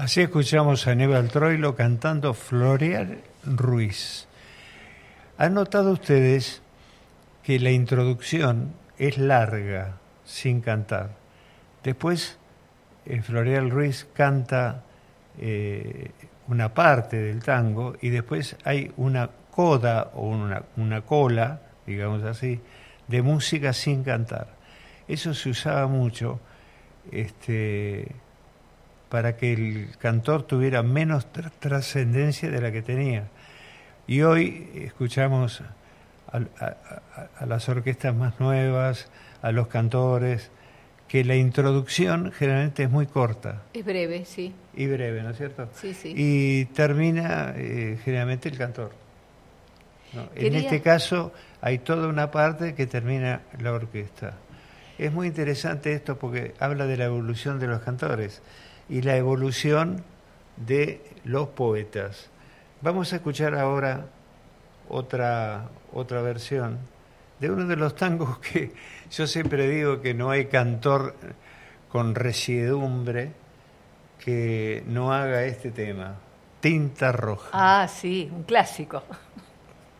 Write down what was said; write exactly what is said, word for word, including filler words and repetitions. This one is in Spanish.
Así escuchamos a Aníbal Troilo cantando Floreal Ruiz. ¿Han notado ustedes que la introducción es larga, sin cantar? Después, eh, Floreal Ruiz canta eh, una parte del tango y después hay una coda o una, una cola, digamos así, de música sin cantar. Eso se usaba mucho este, para que el cantor tuviera menos tr- trascendencia de la que tenía. Y hoy escuchamos a, a, a las orquestas más nuevas, a los cantores, que la introducción generalmente es muy corta. Es breve, sí. Y breve, ¿no es cierto? Sí, sí. Y termina eh, generalmente el cantor, ¿no? Quería... En este caso hay toda una parte que termina la orquesta. Es muy interesante esto porque habla de la evolución de los cantores y la evolución de los poetas. Vamos a escuchar ahora otra, otra versión de uno de los tangos que yo siempre digo que no hay cantor con resiedumbre que no haga este tema, Tinta Roja. Ah, sí, un clásico.